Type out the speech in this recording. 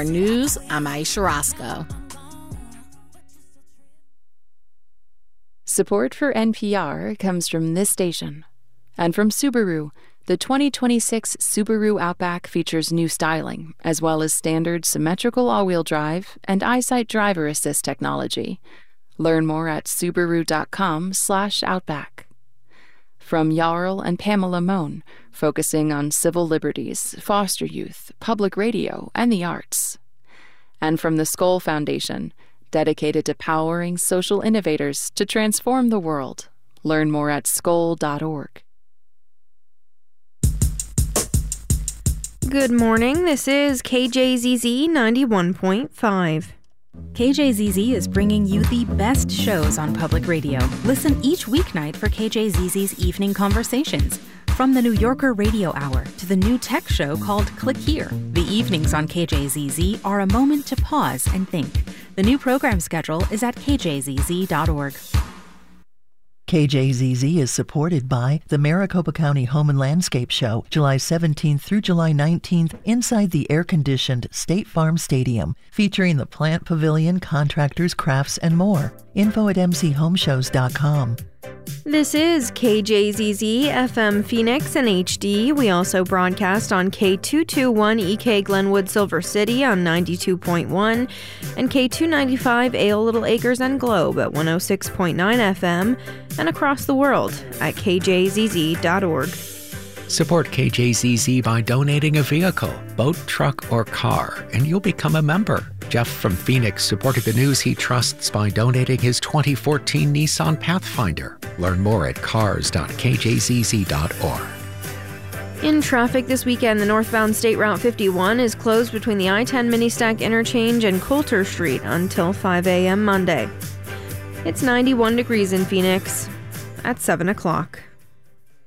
For news, I'm Aisha Roscoe. Support for NPR comes from this station. And from Subaru, the 2026 Subaru Outback features new styling, as well as standard symmetrical all-wheel drive and EyeSight driver assist technology. Learn more at subaru.com/outback. From Jarl and Pamela Mohn, focusing on civil liberties, foster youth, public radio, and the arts. And from the Skoll Foundation, dedicated to powering social innovators to transform the world. Learn more at skoll.org. Good morning, this is KJZZ 91.5. KJZZ is bringing you the best shows on public radio. Listen each weeknight for KJZZ's Evening Conversations. From the New Yorker Radio Hour to the new tech show called Click Here, the evenings on KJZZ are a moment to pause and think. The new program schedule is at kjzz.org. KJZZ is supported by the Maricopa County Home and Landscape Show, July 17th through July 19th, inside the air-conditioned State Farm Stadium, featuring the Plant Pavilion, contractors, crafts, and more. Info at mchomeshows.com. This is KJZZ FM Phoenix and HD. We also broadcast on K221 Glenwood Silver City on 92.1 and K295 Ale Little Acres and Globe at 106.9 FM and across the world at kjzz.org. Support KJZZ by donating a vehicle, boat, truck, or car, and you'll become a member. Jeff from Phoenix supported the news he trusts by donating his 2014 Nissan Pathfinder. Learn more at cars.kjzz.org. In traffic this weekend, the northbound State Route 51 is closed between the I-10 Mini-Stack Interchange and Coulter Street until 5 a.m. Monday. It's 91 degrees in Phoenix at 7 o'clock.